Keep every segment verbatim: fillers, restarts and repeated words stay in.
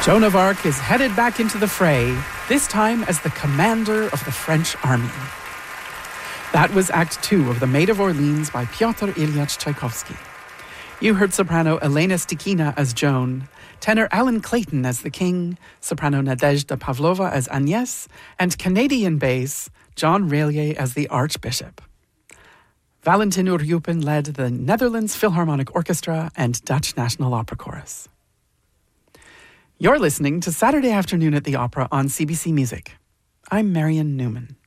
Joan of Arc is headed back into the fray, this time as the commander of the French army. That was Act Two of The Maid of Orleans by Pyotr Ilyich Tchaikovsky. You heard soprano Elena Stikina as Joan, tenor Alan Clayton as the king, soprano Nadezhda Pavlova as Agnès, and Canadian bass John Raylier as the archbishop. Valentin Uryupin led the Netherlands Philharmonic Orchestra and Dutch National Opera Chorus. You're listening to Saturday Afternoon at the Opera on C B C Music. I'm Marion Newman.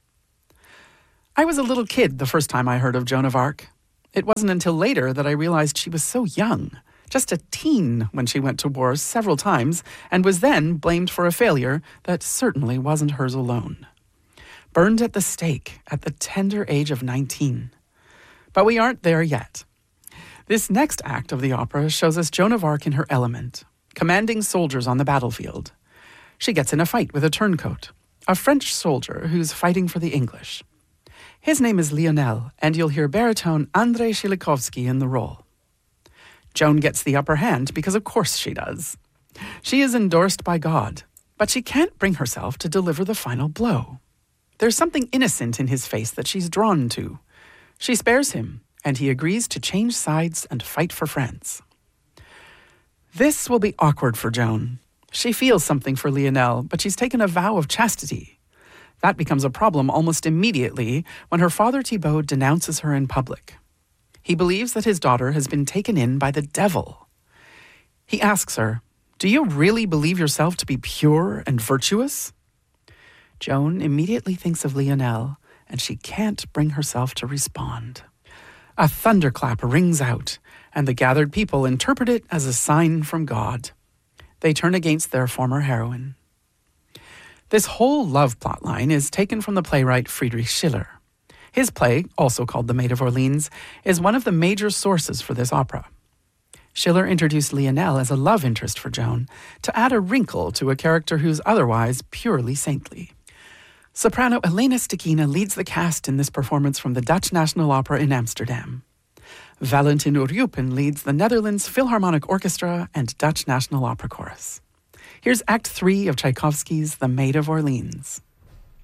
I was a little kid the first time I heard of Joan of Arc. It wasn't until later that I realized she was so young, just a teen when she went to war several times, and was then blamed for a failure that certainly wasn't hers alone. Burned at the stake at the tender age of nineteen. But we aren't there yet. This next act of the opera shows us Joan of Arc in her element, commanding soldiers on the battlefield. She gets in a fight with a turncoat, a French soldier who's fighting for the English. His name is Lionel, and you'll hear baritone Andrei Shilikovsky in the role. Joan gets the upper hand because of course she does. She is endorsed by God, but she can't bring herself to deliver the final blow. There's something innocent in his face that she's drawn to. She spares him, and he agrees to change sides and fight for France. This will be awkward for Joan. She feels something for Lionel, but she's taken a vow of chastity. That becomes a problem almost immediately when her father Thibaut denounces her in public. He believes that his daughter has been taken in by the devil. He asks her, "Do you really believe yourself to be pure and virtuous?" Joan immediately thinks of Lionel, and she can't bring herself to respond. A thunderclap rings out, and the gathered people interpret it as a sign from God. They turn against their former heroine. This whole love plotline is taken from the playwright Friedrich Schiller. His play, also called The Maid of Orleans, is one of the major sources for this opera. Schiller introduced Lionel as a love interest for Joan to add a wrinkle to a character who's otherwise purely saintly. Soprano Elena Stikina leads the cast in this performance from the Dutch National Opera in Amsterdam. Valentin Uryupin leads the Netherlands Philharmonic Orchestra and Dutch National Opera Chorus. Here's Act Three of Tchaikovsky's The Maid of Orleans.